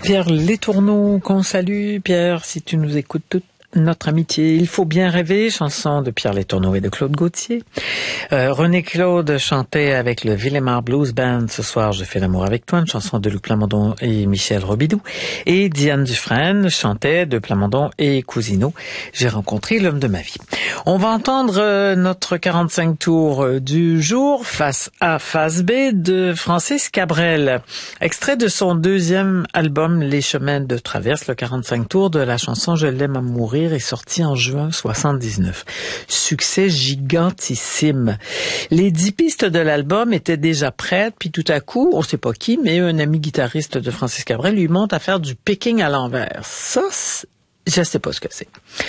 Pierre Letourneau, qu'on salue. Pierre, si tu nous écoutes, toute notre amitié. Il faut bien rêver, chanson de Pierre Letourneau et de Claude Gauthier. René Claude chantait avec le Villemar Blues Band ce soir, Je fais l'amour avec toi, une chanson de Luc Plamondon et Michel Robidoux. Et Diane Dufresne chantait de Plamondon et Cousineau, J'ai rencontré l'homme de ma vie. On va entendre notre 45 tours du jour, face A, face B, de Francis Cabrel. Extrait de son deuxième album, Les chemins de traverse, le 45 tours de la chanson Je l'aime à mourir, est sorti en juin 79. Succès gigantissime. Les 10 pistes de l'album étaient déjà prêtes, puis tout à coup, on sait pas qui, mais un ami guitariste de Francis Cabrel lui monte à faire du picking à l'envers. Ça, je sais pas ce que c'est.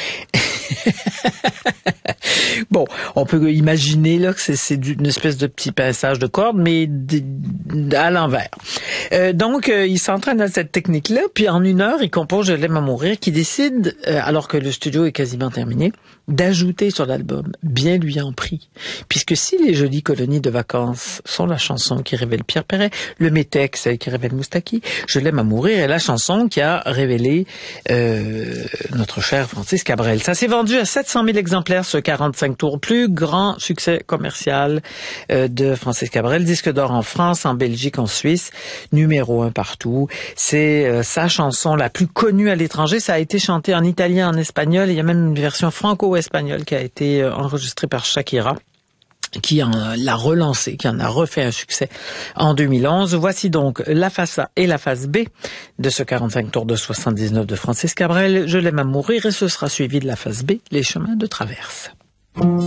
Bon, on peut imaginer là que c'est une espèce de petit passage de cordes, mais à l'envers. Donc, il s'entraîne à cette technique-là, puis en 1 heure, il compose Je l'aime à mourir, qui décide, alors que le studio est quasiment terminé, d'ajouter sur l'album, bien lui en prie. Puisque si Les jolies colonies de vacances sont la chanson qui révèle Pierre Perret, le Métex, celle qui révèle Moustaki, Je l'aime à mourir est la chanson qui a révélé notre cher Francis Cabrel. Ça s'est vendu à 700 000 exemplaires, ce 45 tours. Plus grand succès commercial de Francis Cabrel. Disque d'or en France, en Belgique, en Suisse. Numéro 1 partout. C'est sa chanson la plus connue à l'étranger. Ça a été chanté en italien, en espagnol. Il y a même une version franco-espagnole qui a été enregistrée par Shakira, qui l'a relancé, qui en a refait un succès en 2011. Voici donc la face A et la face B de ce 45 tours de 79 de Francis Cabrel. Je l'aime à mourir, et ce sera suivi de la face B, Les chemins de traverse.